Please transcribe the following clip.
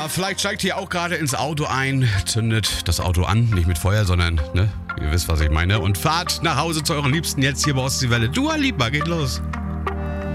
Ja, vielleicht steigt ihr auch gerade ins Auto ein, zündet das Auto an, nicht mit Feuer, sondern, ne, ihr wisst, was ich meine, und fahrt nach Hause zu euren Liebsten jetzt hier bei Ostseewelle. Dua Lipa, geht los.